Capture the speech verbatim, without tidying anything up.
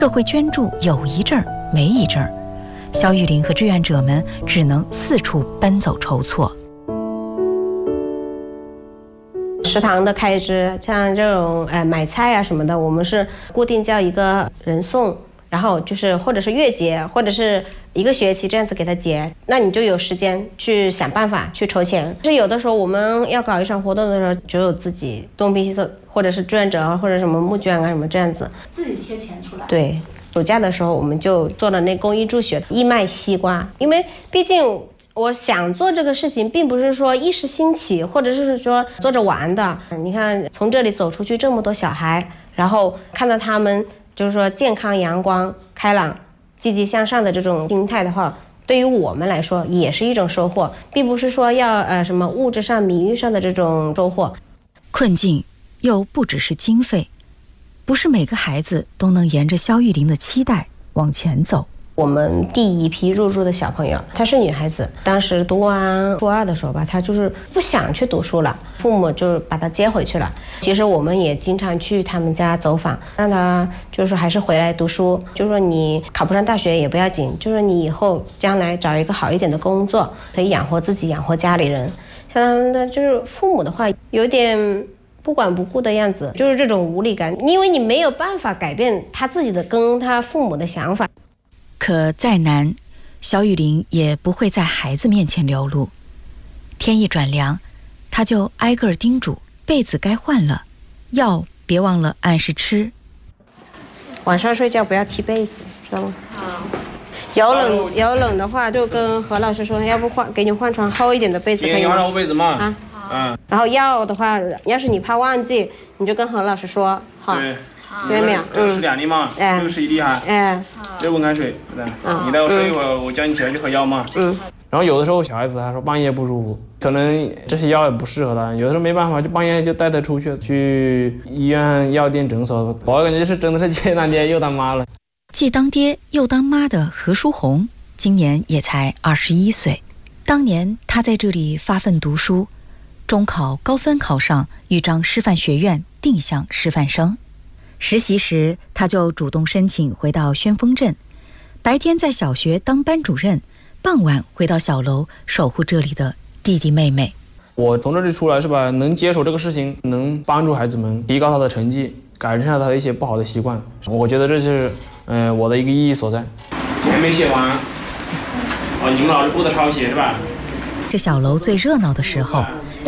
社会捐助有一阵儿没一阵儿，肖玉玲和志愿者们只能四处奔走筹措。 食堂的开支，像这种呃买菜啊什么的，我们是固定叫一个人送，然后就是或者是月结，或者是一个学期这样子给他结，那你就有时间去想办法去筹钱。就是有的时候我们要搞一场活动的时候，只有自己东拼西凑，或者是志愿者啊，或者什么募捐啊什么这样子， 自己贴钱出来。 对，暑假的时候我们就做了那公益助学，义卖西瓜，因为毕竟我想做这个事情，并不是说一时兴起，或者是说做着玩的。你看，从这里走出去这么多小孩，然后看到他们就是说健康、阳光、开朗、积极向上的这种心态的话，对于我们来说也是一种收获，并不是说要呃什么物质上、名誉上的这种收获。 困境又不只是经费，不是每个孩子都能沿着肖玉玲的期待往前走。 我们第一批入住的小朋友，她是女孩子，当时读完初二的时候吧，她就是不想去读书了，父母就把她接回去了。其实我们也经常去他们家走访，让她就是说还是回来读书，就是说你考不上大学也不要紧，就是说你以后将来找一个好一点的工作，可以养活自己，养活家里人。像他们的就是父母的话，有点不管不顾的样子，就是这种无力感，因为你没有办法改变他自己的跟他父母的想法。 可再难，肖玉玲也不会在孩子面前流露。天一转凉，她就挨个叮嘱被子该换了，药别忘了按时吃。 晚上睡觉不要踢被子，知道吗？好。有冷有冷的话，就跟何老师说，要不换给你换床厚一点的被子可以吗？ 厚被子嘛。 啊。嗯。然后药的话，要是你怕忘记，你就跟何老师说，好。对。听到没有？ 嗯。是两粒嘛。 哎。 这个是一粒哈。哎。热温开水，对吧？嗯。你待会睡一会儿，我叫你起来去喝药嘛。嗯。然后有的时候小孩子他说半夜不舒服，可能这些药也不适合他，有的时候没办法，就半夜就带他出去，去医院、药店、诊所。我感觉是真的是既当爹又当妈了。 既当爹又当妈的何书红，今年也才二十一岁。当年他在这里发奋读书，中考高分考上豫章师范学院定向师范生。实习时，他就主动申请回到宣丰镇，白天在小学当班主任，傍晚回到小楼守护这里的弟弟妹妹。 我从这里出来是吧，能接手这个事情，能帮助孩子们提高他的成绩，改善他的一些不好的习惯，我觉得这是嗯、呃、我的一个意义所在。还没写完哦，你们老师布的抄写是吧？ 这小楼最热闹的时候，